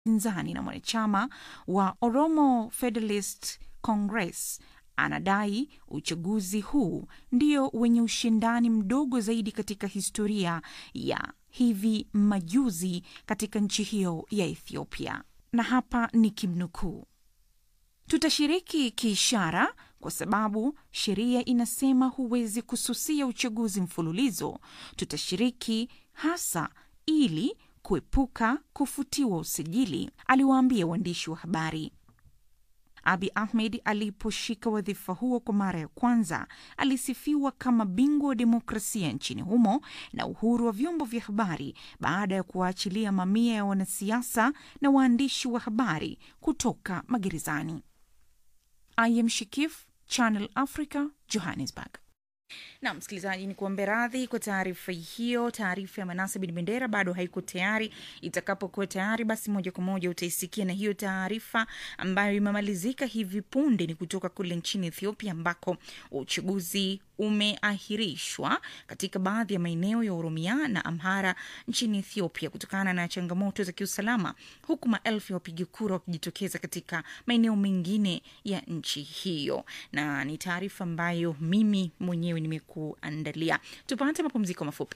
pinzani na mwanachama wa Oromo Federalist Congress anadai uchaguzi huu ndio wenye ushindani mdogo zaidi katika historia ya hivi majuzi katika nchi hiyo ya Ethiopia. Na hapa ni kimnukuu: tutashiriki kiishara kwa sababu sheria inasema huwezi kususia uchaguzi mfululizo. Tutashiriki hasa ili kuepuka kufutiwa usajili, aliwaambia waandishi wa habari. Abiy Ahmed aliposhika wadhifa huo kwa mara ya kwanza, alisifiwa kama bingwa wa demokrasia nchini humo na uhuru wa vyombo vya habari baada ya kuwaachilia mamia ya wanasiasa na waandishi wa habari kutoka magerezani. I am Shikif, Channel Africa, Johannesburg. Na msikilizaji, ni kuombe radhi kwa taarifa hiyo. Taarifa ya Manase bin Bendera bado haiko tayari. Itakapokuwa tayari, basi moja kwa moja utaisikia. Na hiyo taarifa ambayo imemalizika hivi punde ni kutoka kule nchini Ethiopia, ambako uchaguzi umeahirishwa katika baadhi ya maeneo ya Oromia na Amhara nchini Ethiopia kutokana na changamoto za kiusalama, huku maelfu ya wapiga kura wakijitokeza katika maeneo mengine ya nchi hiyo. Na ni taarifa ambayo mimi mwenyewe nimekuandalia. Tupate mapumziko mafupi.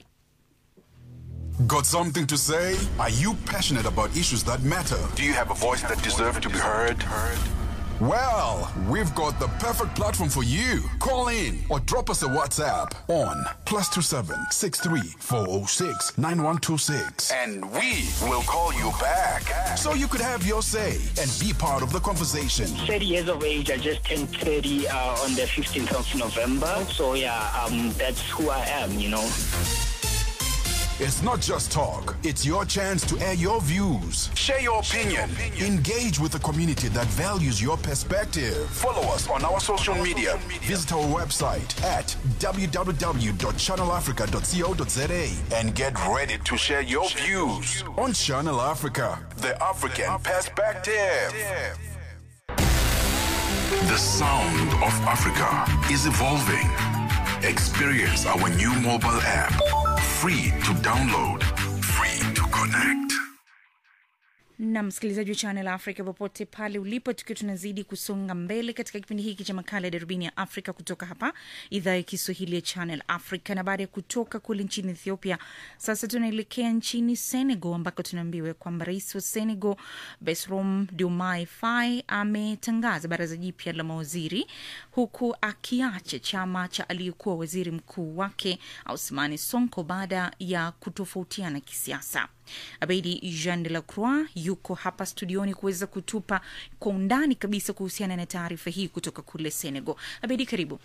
Got something to say? Are you passionate about issues that matter? Do you have a voice that deserves to be heard? Well, we've got the perfect platform for you. Call in or drop us a WhatsApp on +27 63 406 9126. And we will call you back. So you could have your say and be part of the conversation. 30 years of age. I just turned 30 on the 15th of November. So that's who I am, you know. It's not just talk. It's your chance to air your views. Share your opinion. Engage with the community that values your perspective. Follow us on our social media. Visit our website at www.channelafrica.co.za and get ready to share your views on Channel Africa, the African perspective. The sound of Africa is evolving. Experience our new mobile app. Free to download, free to connect. Na msikilizaji wa Channel Africa popote pale ulipo, tukiwa tunazidi kusonga mbele katika kipindi hiki cha makala ya Darubini ya Afrika kutoka hapa idhaa ya Kiswahili ya Channel Africa. Na baada ya kutoka kule nchini Ethiopia, sasa tunaelekea nchini Senegal, ambako tunaambiwa kwamba rais wa Senegal Bassirou Diomaye Faye ametangaza baraza jipya la mawaziri, huku akiacha chama cha aliyekuwa waziri mkuu wake Ousmane Sonko baada ya kutofautiana kisiasa. Abedi Jean de la Croix yuko hapa studioni kuweza kutupa kwa undani kabisa kuhusiana na taarifa hii kutoka kule Senegal. Abedi, karibu.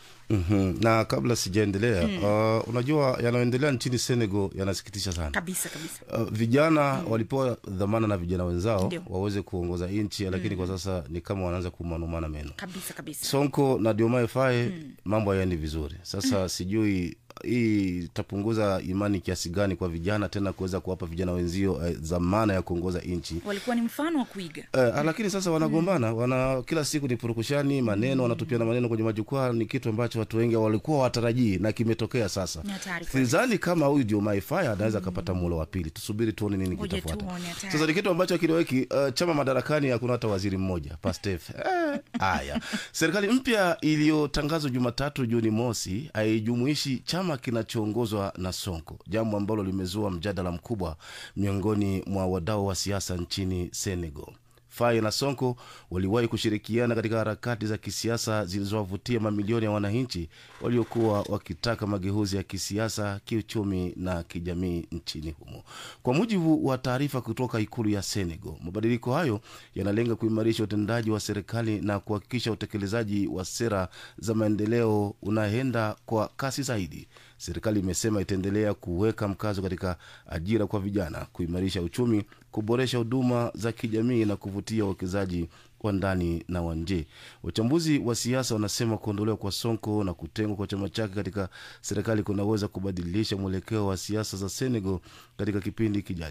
Na kabla sijaendelea, unajua yanayoendelea nchini Senegal yanasikitisha sana. Kabisa. Vijana walipewa dhamana na vijana wenzao waweze kuongoza nchi, lakini kwa sasa ni kama wanaanza kumanumana meno. Kabisa. Sonko na Diomaye Faye mambo hayaendi vizuri. Sasa sijui hii itapunguza imani kiasi gani kwa vijana tena kuweza kuwapa vijana wenzio dhamana ya kuongoza nchi. Walikuwa ni mfano wa kuiga. Lakini sasa wanagombana, kila siku ni purukushani, maneno, wanatupiana maneno kwenye majukwaa. Ni kitu ambacho watu wengi walikuwa watarajii na kimetokea sasa. Sidhani kama huyu Diomaye Faye anaweza kupata muhula wa pili. Tusubiri tuone nini kitafuata. Sasa ni kitu ambacho kileweki chama madarakani hakuna hata waziri mmoja, Pastef. Haya. Serikali mpya iliyotangazwa Jumatatu Juni mosi haijumuishi chama kinachoongozwa na Sonko, jambo ambalo limezua mjadala mkubwa miongoni mwa wadau wa siasa nchini Senegal. Faye na Sonko waliwahi kushirikiana katika harakati za kisiasa zilizowavutia mamilioni ya wananchi waliokuwa wakitaka mageuzi ya kisiasa, kiuchumi na kijamii nchini humo. Kwa mujibu wa taarifa kutoka ikulu ya Senegal, mabadiliko hayo yanalenga kuimarisha utendaji wa serikali na kuhakikisha utekelezaji wa sera za maendeleo unaenda kwa kasi zaidi. Serikali imesema itaendelea kuweka mkazo katika ajira kwa vijana, kuimarisha uchumi, kuboresha huduma za kijamii na kuvutia uwekezaji wa ndani na wa nje. Wachambuzi wa siasa wanasema kuondolewa kwa Sonko na kutengwa kwa chama chake katika serikali kunaweza kubadilisha mwelekeo wa siasa za Senegal katika kipindi kijacho.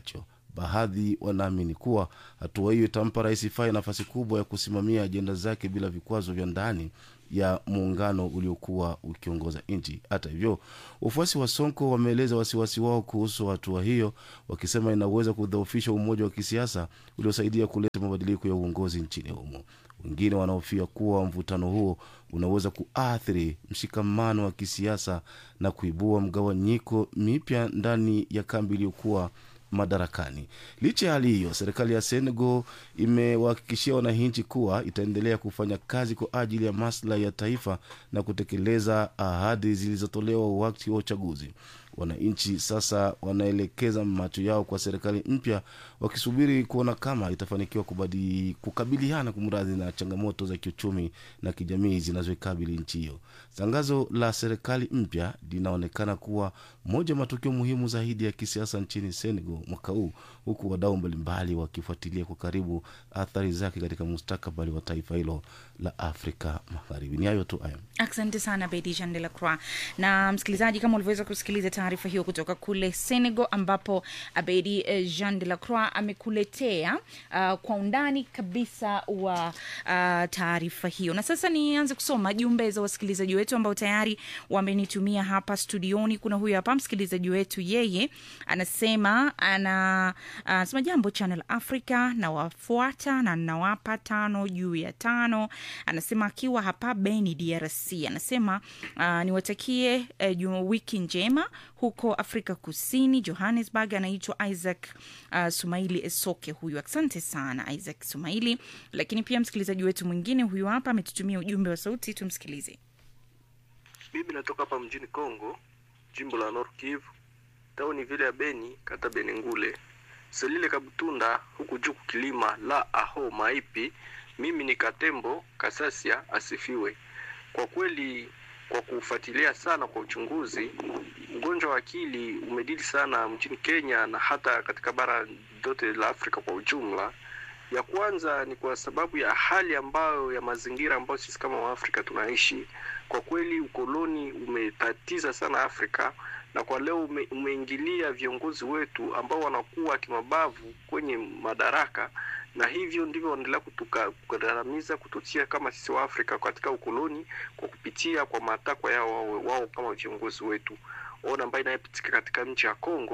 Baadhi wanaamini kuwa hatua hiyo itampa Rais Faye nafasi kubwa ya kusimamia ajenda zake bila vikwazo vya ndani ya muungano uliokuwa ukiongoza nchi. Hata hivyo, wafuasi wa Sonko wameeleza wasiwasi wao kuhusu hatua hiyo, wakisema inaweza kudhoofisha umoja wa kisiasa uliosaidia kuleta mabadiliko ya uongozi nchini humo. Wengine wanahofia kuwa mvutano huo unaweza kuathiri mshikamano wa kisiasa na kuibua mgawanyiko mipya ndani ya kambi iliyokuwa madarakani. Licha ya hali hiyo, serikali ya Senegal imewahakikishia wananchi kuwa itaendelea kufanya kazi kwa ajili ya maslahi ya taifa na kutekeleza ahadi zilizotolewa wakati wa uchaguzi. Wananchi sasa wanaelekeza macho yao kwa serikali mpya, wakisubiri kuona kama itafanikiwa kukabiliana kumradhi na changamoto za kiuchumi na kijamii zinazoikabili nchi hiyo. Tangazo la serikali mpya linaonekana kuwa moja matukio muhimu zaidi ya kisiasa nchini Senegal mwaka huu, huku wadau mbalimbali wakifuatilia kwa karibu athari zake katika mustakabali wa taifa hilo la Afrika Magharibi. Ni hayo tu. Asante sana Bedi Jean de la Croix. Na msikilizaji, kama ulivyoweza kusikiliza taarifa hiyo kutoka kule Senegal, ambapo Bedi Jean de la Croix amekuletea kwa undani kabisa wa taarifa hiyo. Na sasa nianze kusoma jumbe za wasikilizaji wetu ambao tayari wamenitumia hapa studioni. Kuna huyu hapa msikilizaji wetu, yeye anasema anasema jambo Channel Africa, na wafuata na nawapa 5 juu ya 5. Anasema akiwa hapa Beni DRC. Anasema niwatakie wiki njema huko Afrika Kusini, Johannesburg. Anaitwa Isaac Sumaili Esoke huyu. Asante sana Isaac Sumaili. Lakini pia msikilizaji wetu mwingine huyu hapa ametutumia ujumbe wa sauti, tumsikilize. Mimi natoka hapa mjini Kongo, jimbo la North Kivu, tauni vile ya Beni, kata Benengule, Selile Kabutunda, huku juu Kilima la Aho Maipi. Mimi ni Katembo Kasasia asifiwe. Kwa kweli, kwa kufuatilia sana kwa uchunguzi, ugonjwa wa akili umedili sana mjini Kenya na hata katika bara lote la Afrika kwa ujumla. Ya kwanza ni kwa sababu ya hali ambayo ya mazingira ambayo sisi kama Waafrika tunaishi. Kwa kweli ukoloni umetatiza sana Afrika, na kwa leo umeingilia viongozi wetu ambao wanakuwa kimabavu kwenye madaraka, na hivyo ndivyo wanaendelea kukandamiza, kututia kama sisi wa Afrika katika ukoloni kwa kupitia kwa matakwa yao wao kama viongozi wetu. Ona ambayo inayopitika katika nchi ya Kongo,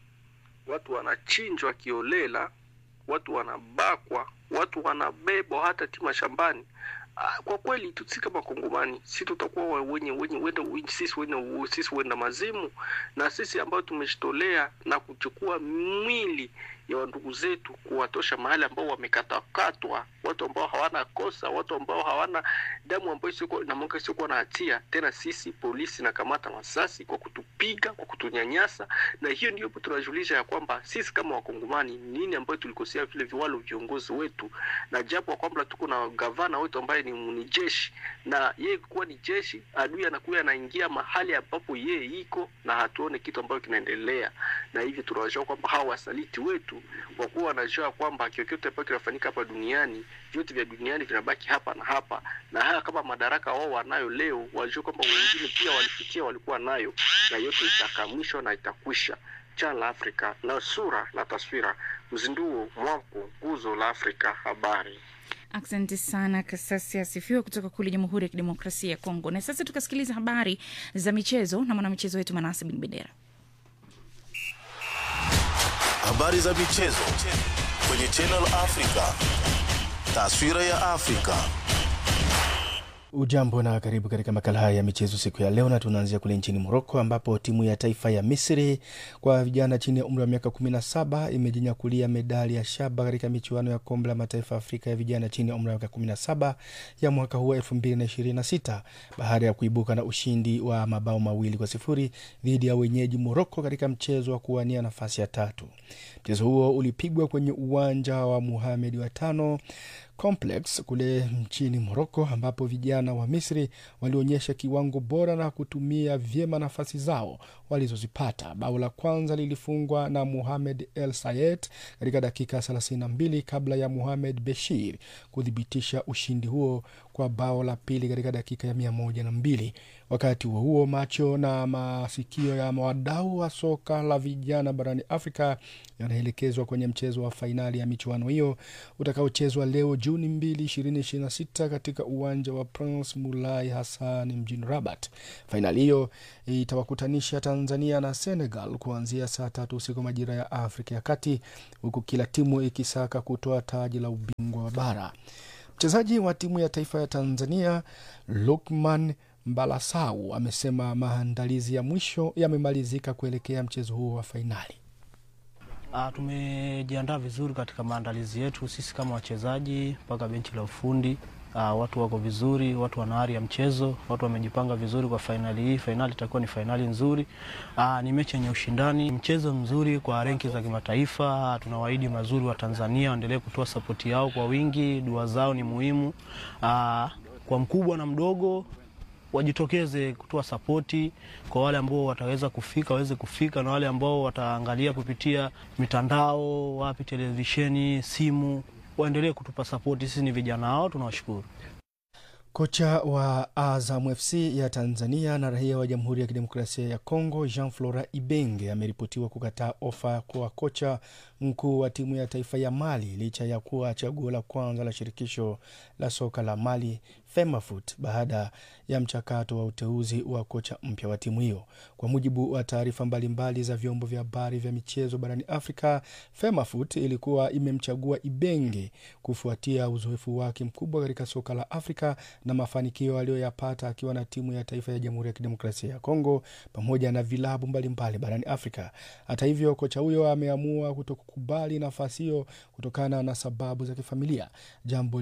watu wanachinjwa kiolela, watu wanabakwa, watu wanabebwa hata tima shambani. Kwa kweli tutsi kama Kongomani sisi tutakuwa sisi wenda mazimu, na sisi ambao tumejitolea na kuchukua mwili ya ndugu zetu kuwatosha mahali ambao wamekatakatwa, watu ambao hawana kosa, watu ambao hawana damu ambayo sio na hatia. Tena sisi polisi na kamata masasi kwa kutupiga, kwa kutunyanyasa, na hiyo ndio tunajulisha ya kwamba sisi kama Wakongomani nini ambayo tulikosea vile viwalo viongozi wetu. Na japo kwamba tuko na gavana wetu ambaye ni jeshi, na yeye kuwa ni jeshi, adui anakuwa anaingia mahali ambapo yeye iko na hatuone kitu ambacho kinaendelea. Na hivi tunawajua kwamba hawa wasaliti wetu kwa kuwa wanajua kwamba chochote ambacho kinafanyika hapa duniani, vyote vya duniani vinabaki hapa na hapa, na haya kama madaraka wao wanayo leo, wajua kwamba wengine pia walifikia walikuwa nayo, na yote itakamishwa na itakwisha. Channel la Afrika na sura na taswira, mzinduo mwamko nguzo la Afrika. Habari. Asante sana Kasasi asifiwe kutoka kule Jamhuri ya Kidemokrasia ya Kongo. Na sasa tukasikiliza habari za michezo na mwanamichezo wetu Manase bin Bendera. Habari za michezo kwenye Channel Africa. Taswira ya Afrika. Ujambo na karibu katika makala haya ya michezo siku ya leo, na tunaanzia kule nchini Morocco ambapo timu ya taifa ya Misri kwa vijana chini ya umri wa miaka 17 imejinyakulia medali ya shaba katika michuano ya kombe la mataifa Afrika ya vijana chini ya umri wa miaka 17 ya mwaka huu 2026 baada ya kuibuka na ushindi wa mabao 2-0 dhidi ya wenyeji Morocco katika mchezo wa kuwania nafasi ya 3. Mchezo huo ulipigwa kwenye uwanja wa Mohamed wa 5 Complex kule nchini Morocco, ambapo vijana wa Misri walionyesha kiwango bora na kutumia vyema nafasi zao walizozipata. Bao la kwanza lilifungwa na Mohamed El Sayed katika dakika 32 kabla ya Mohamed Beshir kudhibitisha ushindi huo kwa bao la pili katika dakika ya 102. Wakati huo macho na masikio ya wadau wa soka la vijana barani Afrika yanaelekezwa kwenye mchezo wa fainali ya michuano hiyo utakaochezwa leo Juni 2, 2026 katika uwanja wa Prince Moulay Hassan mjini Rabat. Fainali hiyo itawakutanisha Tanzania na Senegal kuanzia saa 3 usiku majira ya Afrika ya Kati, huku kila timu ikisaka kutoa taji la ubingwa wa bara. Mchezaji wa timu ya taifa ya Tanzania Lukman Mbalasau amesema maandalizi ya mwisho yamemalizika kuelekea mchezo huo wa fainali. Tumejiandaa vizuri katika maandalizi yetu sisi kama wachezaji mpaka benchi la ufundi. Watu wako vizuri, watu wana ari ya mchezo, watu wamejipanga vizuri kwa fainali hii. Fainali itakuwa ni fainali nzuri. Ni mechi yenye ushindani, mchezo mzuri kwa renki za kimataifa. Tunawaahidi mazuri wa Tanzania, waendelee kutoa support yao kwa wingi, dua zao ni muhimu. Kwa mkubwa na mdogo wajitokeze kutoa sapoti. Kwa wale ambao wataweza kufika waweze kufika, na wale ambao wataangalia kupitia mitandao, wapi televisheni, simu, waendelee kutupa sapoti. Sisi ni vijana hao, tunawashukuru. Kocha wa Azam FC ya Tanzania na raia wa Jamhuri ya Kidemokrasia ya Kongo Jean Flora Ibenge ameripotiwa kukataa ofa kwa kocha mkuu wa timu ya taifa ya Mali licha ya kuwa chaguo la kwanza la shirikisho la soka la Mali FEMAFOOT baada ya mchakato wa uteuzi wa kocha mpya wa timu hiyo. Kwa mujibu wa taarifa mbalimbali za vyombo vya habari vya michezo barani Afrika, FEMAFOOT ilikuwa imemchagua Ibenge kufuatia uzoefu wake mkubwa katika soka la Afrika na mafanikio aliyoyapata akiwa na timu ya taifa ya Jamhuri ya Kidemokrasia ya Kongo pamoja na vilabu mbalimbali barani Afrika. Hata hivyo, kocha huyo ameamua kutokukubali nafasi hiyo kutokana na sababu za kifamilia, jambo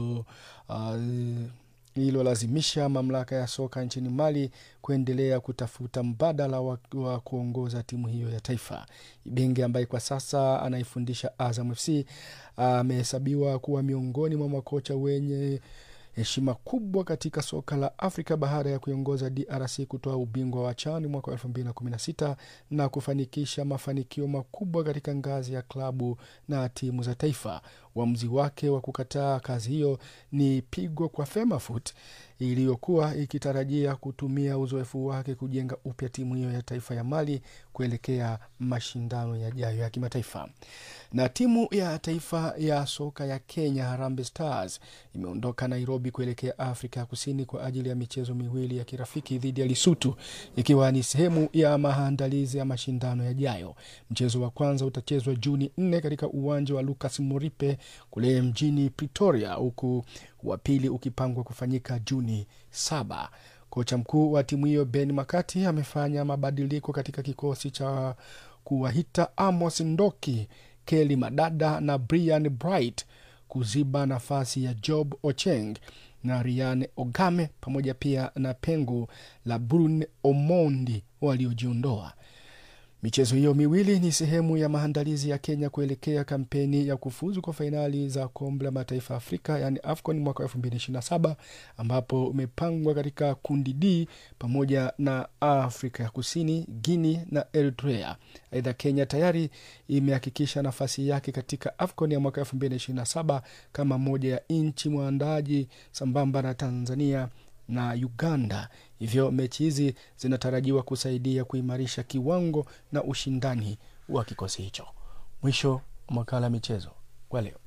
lililolazimisha mamlaka ya soka nchini Mali kuendelea kutafuta mbadala wa kuongoza timu hiyo ya taifa. Ibenge ambaye kwa sasa anaifundisha Azam FC amehesabiwa kuwa miongoni mwa makocha wenye heshima kubwa katika soka la Afrika baada ya kuiongoza DRC kutoa ubingwa wa CHAN mwaka 2016 na kufanikisha mafanikio makubwa katika ngazi ya klabu na timu za taifa. Uamuzi wake wa kukataa kazi hiyo ni pigo kwa FEMAFOOT iliyokuwa ikitarajia kutumia uzoefu wake kujenga upya timu hiyo ya taifa ya Mali kuelekea mashindano yajayo ya kimataifa. Na timu ya taifa ya soka ya Kenya Harambee Stars imeondoka Nairobi kuelekea Afrika Kusini kwa ajili ya michezo miwili ya kirafiki dhidi ya Lesotho, ikiwa ni sehemu ya maandalizi ya mashindano yajayo. Mchezo wa kwanza utachezwa Juni 4 katika uwanja wa Lucas Moripe kule mjini Pretoria, huku wa pili ukipangwa kufanyika Juni 7. Kocha mkuu wa timu hiyo Ben Makati amefanya mabadiliko katika kikosi cha kuwahita Amos Ndoki, Kelly Madada na Brian Bright kuziba nafasi ya Job Ocheng na Ryan Ogame pamoja pia na pengo la Brune Omondi waliojiondoa. Michezo hiyo miwili ni sehemu ya maandalizi ya Kenya kuelekea kampeni ya kufuzu kwa fainali za kombe la mataifa Afrika yani AFCON mwaka 2027 ambapo umepangwa katika kundi D pamoja na Afrika ya Kusini, Guinea na Eritrea. Aidha, Kenya tayari imehakikisha nafasi yake katika AFCON ya mwaka 2027 kama moja ya nchi mwandaji sambamba na Tanzania na Uganda. Hivyo mechi hizi zinatarajiwa kusaidia kuimarisha kiwango na ushindani wa kikosi hicho. Mwisho makala michezo kwa leo.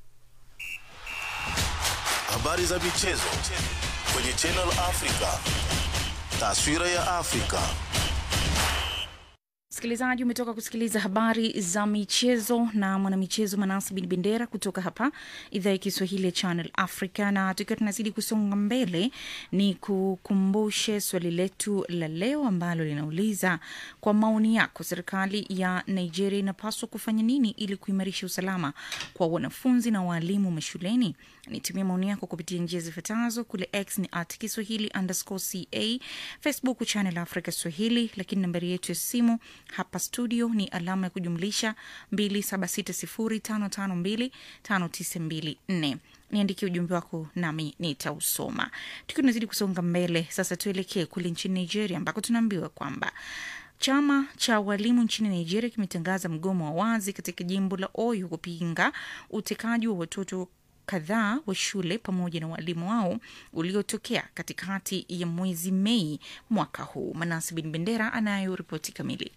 Habari za michezo kwenye Channel Africa. Taswira ya Afrika. Msikilizaji, umetoka kusikiliza habari za michezo na mwanamichezo Manasi bin Bendera kutoka hapa idhaa ya Kiswahili ya Channel Africa. Na tukiwa tunazidi kusonga mbele, ni kukumbushe swali letu la leo ambalo linauliza, kwa maoni yako, serikali ya Nigeria inapaswa kufanya nini ili kuimarisha usalama kwa wanafunzi na walimu mashuleni? Nitumie maoni yako kupitia njia zifuatazo. Kule X ni @Kiswahili_CA, Facebook Channel Africa Swahili, lakini nambari yetu ya simu hapa studio ni alama ya kujumlisha 276055259254. Niandikie ujumbe wako nami nitausoma. Tukiwa tunazidi kusonga mbele, sasa tuelekee kule nchini Nigeria ambako tunaambiwa kwamba chama cha walimu nchini Nigeria kimetangaza mgomo wa wazi katika jimbo la Oyo kupinga utekaji wa watoto kadhaa wa shule pamoja na walimu wao uliotokea katikati ya mwezi Mei mwaka huu. Manasi Bin Bendera anayo ripoti kamili.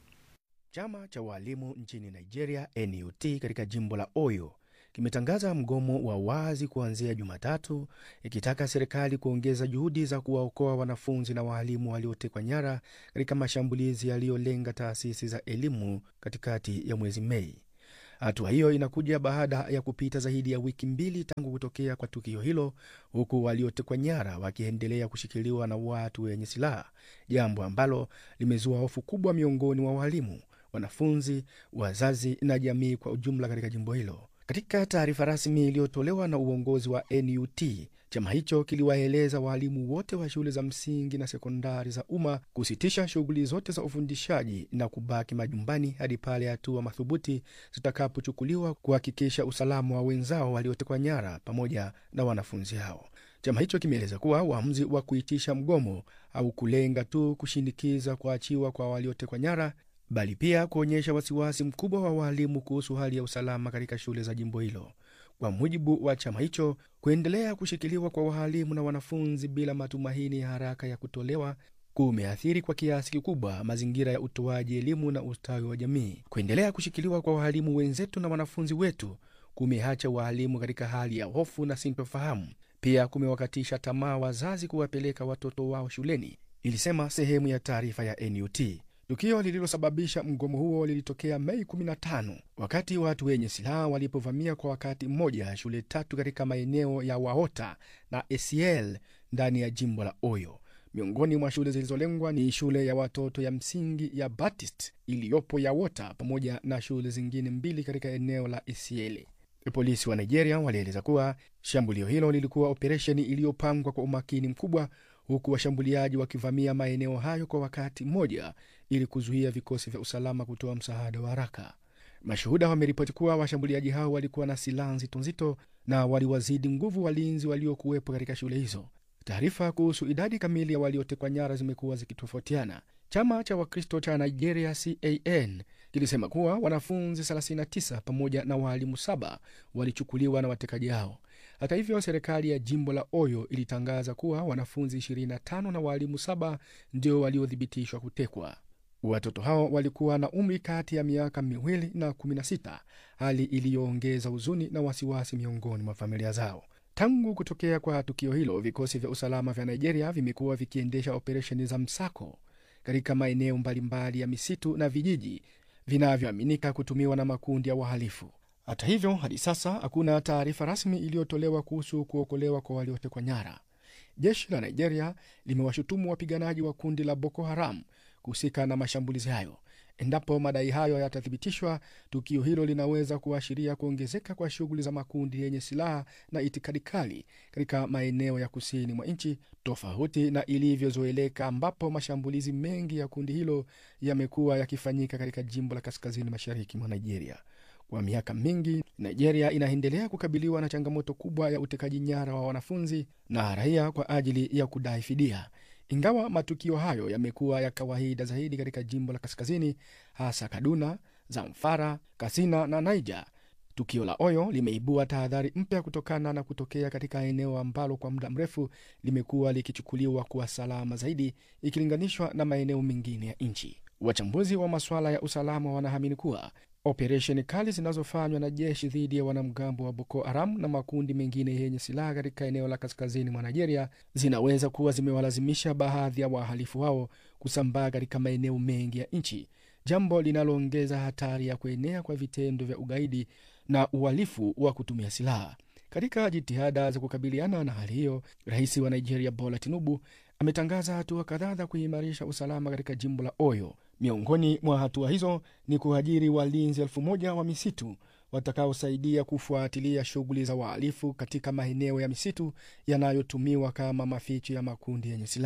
Chama cha walimu nchini Nigeria NUT katika jimbo la Oyo kimetangaza mgomo wa wazi kuanzia Jumatatu, ikitaka serikali kuongeza juhudi za kuwaokoa wanafunzi na walimu waliotekwa nyara katika mashambulizi yaliyolenga taasisi za elimu katikati ya mwezi Mei. Hatua hiyo inakuja baada ya kupita zaidi ya wiki mbili tangu kutokea kwa tukio hilo, huku waliotekwa nyara wakiendelea kushikiliwa na watu wenye silaha, jambo ambalo limezua hofu kubwa miongoni mwa walimu, wanafunzi, wazazi na jamii kwa ujumla katika jimbo hilo. Katika taarifa rasmi iliyotolewa na uongozi wa NUT, chama hicho kiliwaeleza walimu wote wa shule za msingi na sekondari za umma kusitisha shughuli zote za ufundishaji na kubaki majumbani hadi pale hatua madhubuti zitakapochukuliwa kuhakikisha usalama wa wenzao waliotekwa nyara pamoja na wanafunzi hao. Chama hicho kimeeleza kuwa uamuzi wa kuitisha mgomo au kulenga tu kushinikiza kuachiwa kwa waliotekwa nyara, bali pia kuonyesha wasiwasi mkubwa wa walimu kuhusu hali ya usalama katika shule za jimbo hilo. Kwa mujibu wa chama hicho, kuendelea kushikiliwa kwa walimu na wanafunzi bila matumaini ya haraka ya kutolewa kumeathiri kwa kiasi kikubwa mazingira ya utoaji elimu na ustawi wa jamii. Kuendelea kushikiliwa kwa walimu wenzetu na wanafunzi wetu kumeacha walimu katika hali ya hofu na sintofahamu. Pia kumewakatisha tamaa wazazi kuwapeleka watoto wao shuleni, ilisema sehemu ya taarifa ya NUT. Tukio lililosababisha mgomo huo lilitokea Mei 15 wakati watu wenye silaha walipovamia kwa wakati mmoja shule 3 katika maeneo ya Waota na ACL ndani ya jimbo la Oyo. Miongoni mwa shule zilizolengwa ni shule ya watoto ya msingi ya Baptist iliyopo ya Waota pamoja na shule zingine 2 katika eneo la ACL. Polisi wa Nigeria walieleza kuwa shambulio hilo lilikuwa operesheni iliyopangwa kwa umakini mkubwa, huku washambuliaji wakivamia maeneo hayo kwa wakati mmoja ili kuzuia vikosi vya usalama kutoa msaada wa haraka. Mashuhuda wameripoti kuwa washambuliaji hao walikuwa na silaha nzito na waliwazidi nguvu walinzi waliokuwepo katika shule hizo. Taarifa kuhusu idadi kamili ya waliotekwa nyara zimekuwa zikitofautiana. Chama cha Wakristo cha Nigeria CAN kilisema kuwa wanafunzi 39 pamoja na walimu 7 walichukuliwa na watekaji hao. Hata hivyo, serikali ya jimbo la Oyo ilitangaza kuwa wanafunzi 25 na walimu 7 ndio waliothibitishwa kutekwa. Watoto hao walikuwa na umri kati ya miaka 2 na 16, hali iliyoongeza huzuni na wasiwasi miongoni mwa familia zao. Tangu kutokea kwa tukio hilo, vikosi vya usalama vya Nigeria vimekuwa vikiendesha operesheni za msako katika maeneo mbalimbali ya misitu na vijiji vinavyoaminika kutumiwa na makundi ya wahalifu. Hata hivyo, hadi sasa hakuna taarifa rasmi iliyotolewa kuhusu kuokolewa kwa waliotekwa nyara. Jeshi la Nigeria limewashutumu wapiganaji wa kundi la Boko Haram kuhusika na mashambulizi hayo. Endapo madai hayo yatathibitishwa, tukio hilo linaweza kuashiria kuongezeka kwa shughuli za makundi yenye silaha na itikadi kali katika maeneo ya kusini mwa nchi, tofauti na ilivyozoeleka ambapo mashambulizi mengi ya kundi hilo yamekuwa yakifanyika katika jimbo la kaskazini mashariki mwa Nigeria. Kwa miaka mingi, Nigeria inaendelea kukabiliwa na changamoto kubwa ya utekaji nyara wa wanafunzi na raia kwa ajili ya kudai fidia. Ingawa matukio hayo yamekuwa ya kawaida zaidi katika jimbo la kaskazini, hasa Kaduna, Zamfara, Katsina na Niger, tukio la Oyo limeibua tahadhari mpya kutokana na kutokea katika eneo ambalo kwa muda mrefu limekuwa likichukuliwa kuwa salama zaidi ikilinganishwa na maeneo mengine ya nchi. Wachambuzi wa masuala ya usalama wanaamini kuwa operesheni kali zinazofanywa na jeshi dhidi ya wanamgambo wa Boko Haram na makundi mengine yenye silaha katika eneo la kaskazini mwa Nigeria zinaweza kuwa zimewalazimisha baadhi ya wahalifu wao kusambaa katika maeneo mengi ya nchi, jambo linaloongeza hatari ya kuenea kwa vitendo vya ugaidi na uhalifu wa kutumia silaha. Katika jitihada za kukabiliana na hali hiyo, Rais wa Nigeria Bola Tinubu ametangaza hatua kadhaa za kuimarisha usalama katika jimbo la Oyo. Miongoni mwa hatua hizo ni kuajiri walinzi 1000 wa misitu watakaosaidia kufuatilia shughuli za wahalifu katika maeneo ya misitu yanayotumiwa kama maficho ya makundi yenye silaha.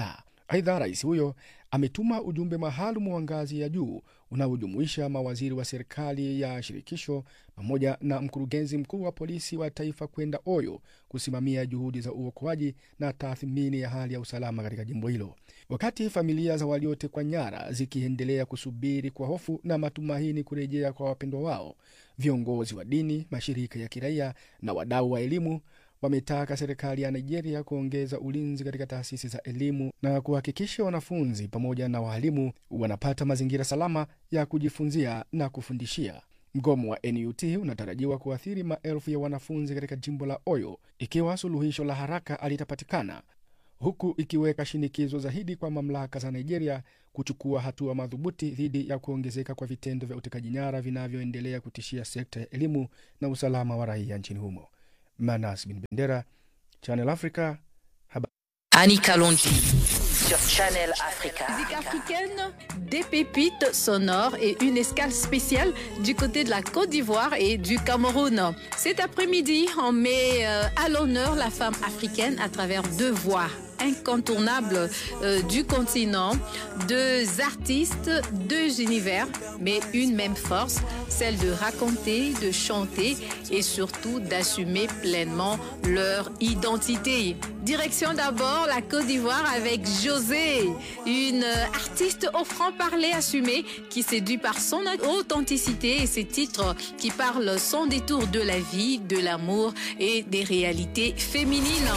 Aidha, rais huyo ametuma ujumbe maalum wa ngazi ya juu unaojumuisha mawaziri wa serikali ya shirikisho pamoja na mkurugenzi mkuu wa polisi wa taifa kwenda Oyo kusimamia juhudi za uokoaji na tathmini ya hali ya usalama katika jimbo hilo. Wakati familia za waliotekwa nyara zikiendelea kusubiri kwa hofu na matumaini kurejea kwa wapendwa wao, viongozi wa dini, mashirika ya kiraia na wadau wa elimu wametaka serikali ya Nigeria kuongeza ulinzi katika taasisi za elimu na kuhakikisha wanafunzi pamoja na walimu wanapata mazingira salama ya kujifunzia na kufundishia. Mgomo wa NUT unatarajiwa kuathiri maelfu ya wanafunzi katika jimbo la Oyo ikiwa suluhisho la haraka alitapatikana, huku ikiweka shinikizo zaidi kwa mamlaka za Nigeria kuchukua hatua madhubuti dhidi ya kuongezeka kwa vitendo vya utekaji nyara vinavyoendelea kutishia sekta ya elimu na usalama wa raia nchini humo. Manas bin Bendera, Channel Africa. Annie Kalonji sur Channel Africa. Musique africaine, des pépites sonores et une escale spéciale du côté de la Côte d'Ivoire et du Cameroun. Cet après-midi, on met à l'honneur la femme africaine à travers deux voix incontournables du continent, deux artistes, deux univers, mais une même force, celle de raconter, de chanter et surtout d'assumer pleinement leur identité. Direction d'abord la Côte d'Ivoire avec José, une artiste au franc-parler assumé qui séduit par son authenticité et ses titres qui parlent sans détour de la vie, de l'amour et des réalités féminines.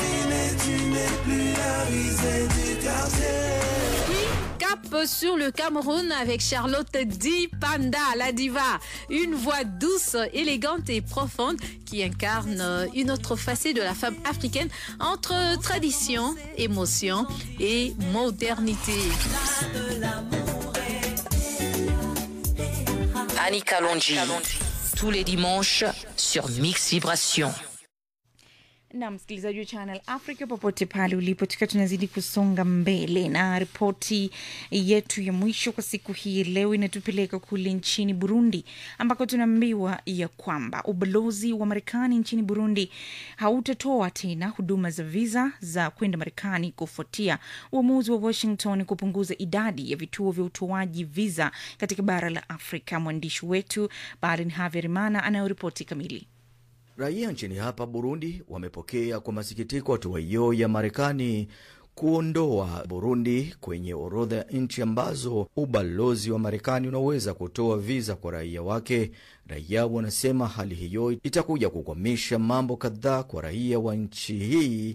Cap sur le Cameroun avec Charlotte Di Panda, la diva, une voix douce, élégante et profonde qui incarne une autre facette de la femme africaine entre tradition, émotion et modernité. Annie Kalonji, tous les dimanches sur Mix Vibration. Na msikilizaji wa Channel Africa popote pale ulipo, tukiwa tunazidi kusonga mbele na ripoti yetu ya mwisho kwa siku hii leo inatupeleka kule nchini Burundi, ambako tunaambiwa ya kwamba ubalozi wa Marekani nchini Burundi hautatoa tena huduma za visa za kwenda Marekani kufuatia uamuzi wa Washington kupunguza idadi ya vituo vya utoaji visa katika bara la Afrika. Mwandishi wetu Baden Haverimana anayoripoti kamili. Raia nchini hapa Burundi wamepokea kwa masikitiko hatua hiyo ya Marekani kuondoa Burundi kwenye orodha ya nchi ambazo ubalozi wa Marekani unaweza kutoa visa kwa raia wake. Raia wanasema hali hiyo itakuja kukwamisha mambo kadhaa kwa raia wa nchi hii,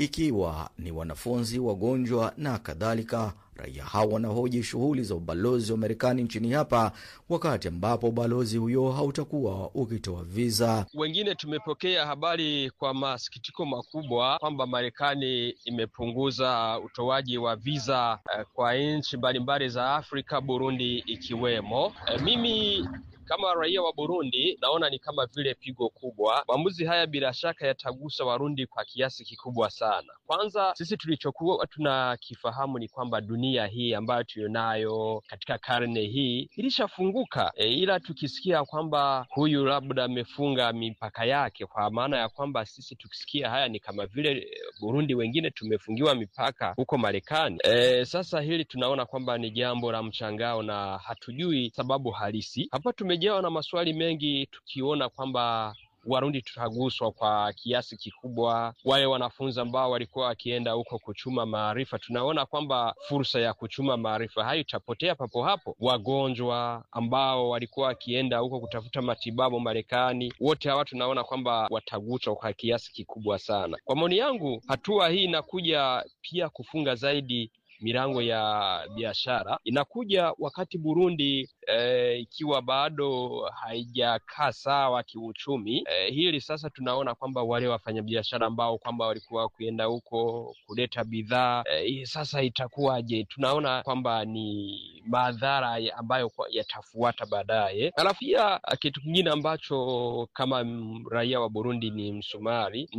ikiwa ni wanafunzi, wagonjwa na kadhalika. Raia hawa wanahoji shughuli za ubalozi wa Marekani nchini hapa, wakati ambapo ubalozi huyo hautakuwa ukitoa visa. Wengine tumepokea habari kwa masikitiko makubwa kwamba Marekani imepunguza utoaji wa visa kwa nchi mbalimbali za Afrika, Burundi ikiwemo. Mimi kama raia wa Burundi naona ni kama vile pigo kubwa. Maamuzi haya bila shaka yatagusa Warundi kwa kiasi kikubwa sana. Kwanza sisi tulichokuwa tunakifahamu ni kwamba dunia hii ambayo tunayo katika karne hii ilishafunguka. Ila tukisikia kwamba huyu labda amefunga mipaka yake, kwa maana ya kwamba sisi tukisikia haya ni kama vile Burundi wengine tumefungiwa mipaka huko Marekani. Sasa hili tunaona kwamba ni jambo la mchangao na hatujui sababu halisi. Hapa tumejawa na maswali mengi, tukiona kwamba Warundi tutaguswa kwa kiasi kikubwa. Wale wanafunzi ambao walikuwa wakienda huko kuchuma maarifa, tunaona kwamba fursa ya kuchuma maarifa hayo itapotea papo hapo. Wagonjwa ambao walikuwa wakienda huko kutafuta matibabu Marekani, wote hawa tunaona kwamba wataguswa kwa kiasi kikubwa sana. Kwa maoni yangu, hatua hii inakuja pia kufunga zaidi milango ya biashara. Inakuja wakati Burundi ikiwa bado haijakaa sawa kiuchumi. Hili sasa tunaona kwamba wale wafanyabiashara ambao kwamba walikuwa kuenda huko kuleta bidhaa, sasa itakuwaje? Tunaona kwamba ni madhara ambayo yatafuata baadaye. Alafu pia kitu kingine ambacho kama raia wa Burundi ni msumari,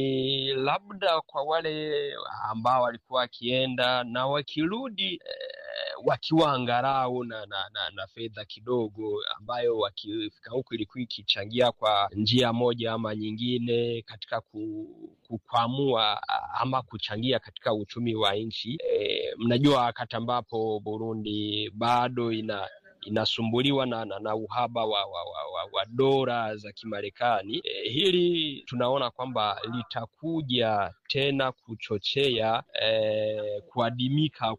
ni labda kwa wale ambao walikuwa kienda na wakirudi wakiwa angalau na fedha kidogo ambayo wakifika huko ilikuwa ikichangia kwa njia moja ama nyingine katika kukwamua ama kuchangia katika uchumi wa nchi. Mnajua wakati ambapo Burundi bado inasumbuliwa na uhaba wa dola za Kimarekani. Hili tunaona kwamba litakuja tena kuchochea kuadimika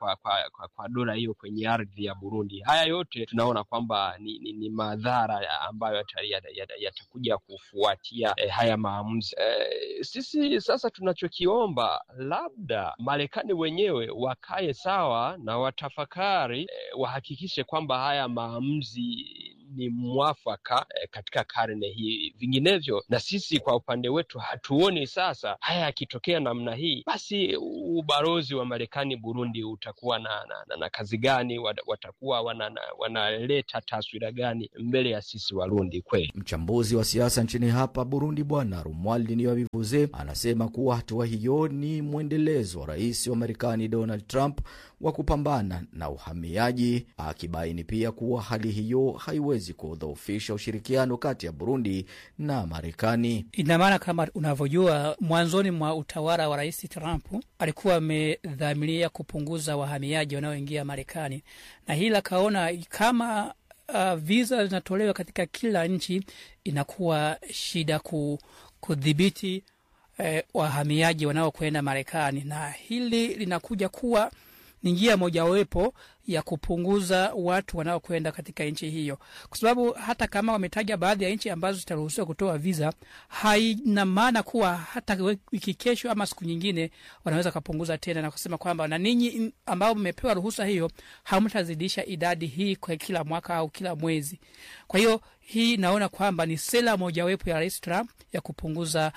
kwa dola hiyo kwenye ardhi ya Burundi. Haya yote tunaona kwamba ni madhara ambayo yatakuja kufuatia haya maamuzi. Sisi sasa tunachokiomba, labda Marekani wenyewe wakae sawa na watafakari, wahakikishe kwamba haya maamuzi ni mwafaka katika karne hii. Vinginevyo na sisi kwa upande wetu hatuoni sasa haya yakitokea namna hii, basi ubalozi wa Marekani Burundi utakuwa na kazi gani? Watakuwa wanaleta taswira gani mbele ya sisi Warundi kweli? Mchambuzi wa siasa nchini hapa Burundi Bwana Romuald Niyobivuze anasema kuwa hatua hiyo ni mwendelezo wa rais wa Marekani Donald Trump wa kupambana na uhamiaji, akibaini pia kuwa hali hiyo haiwezi kudhoofisha ushirikiano kati ya Burundi na Marekani. Ina maana kama unavyojua, mwanzoni mwa utawala wa rais Trump alikuwa amedhamiria kupunguza wahamiaji wanaoingia Marekani, na hila kaona kama visa zinatolewa katika kila nchi inakuwa shida kudhibiti wahamiaji wanaokwenda Marekani, na hili linakuja kuwa ni njia mojawapo ya kupunguza watu wanaokwenda katika nchi hiyo, kwa sababu hata kama wametaja baadhi ya nchi ambazo zitaruhusiwa kutoa visa, haina maana kuwa hata wiki kesho ama siku nyingine wanaweza kupunguza tena na kusema kwamba na ninyi ambao mmepewa ruhusa hiyo hamtazidisha idadi hii kwa kila mwaka au kila mwezi. Kwa hiyo hii naona kwamba ni sera mojawapo ya Rais Trump ya kupunguza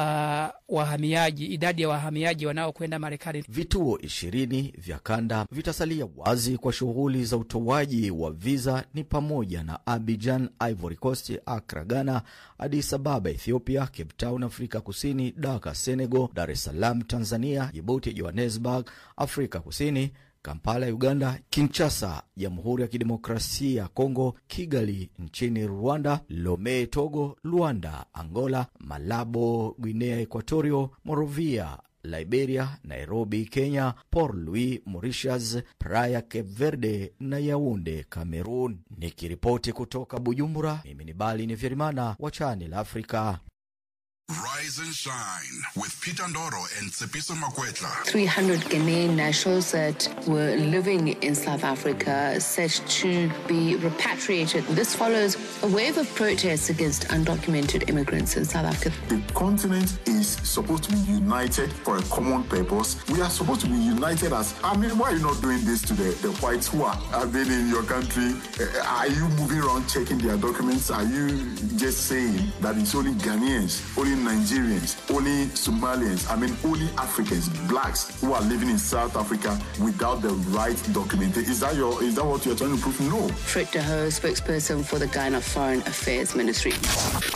wahamiaji, idadi ya wahamiaji wanaokwenda Marekani. Vituo 20 vya kanda vitasalia wazi kwa shughuli za utoaji wa visa, ni pamoja na Abidjan, Ivory Coast, Accra, Ghana, Addis Ababa, Ethiopia, Cape Town, Afrika Kusini, Dakar, Senegal, Dar es Salaam, Tanzania, Djibouti, Johannesburg, Afrika Kusini, Kampala, Uganda, Kinshasa, Jamhuri ya Kidemokrasia ya Kongo, Kigali nchini Rwanda, Lomé, Togo, Luanda, Angola, Malabo, Guinea Equatorio, Monrovia, Liberia, Nairobi, Kenya, Port Louis, Mauritius, Praia, Cape Verde na Yaounde, Cameroon. Nikiripoti kutoka Bujumbura, mimi ni Bali ni Vyerimana wa Channel Africa. Rise and shine with Peter Ndoro and Tsepiso Makwetla. 300 Ghanaian nationals that were living in South Africa set to be repatriated. This follows a wave of protests against undocumented immigrants in South Africa. The continent is supposed to be united for a common purpose. We are supposed to be united as, why are you not doing this to the whites who have been in your country? Are you moving around checking their documents? Are you just saying that it's only Ghanaians, only Nigerians, only Somalians, only Africans, blacks who are living in South Africa without the right documentation? Is that what you're trying to prove? No. Fred De Hoo, spokesperson for the Ghana Foreign Affairs Ministry.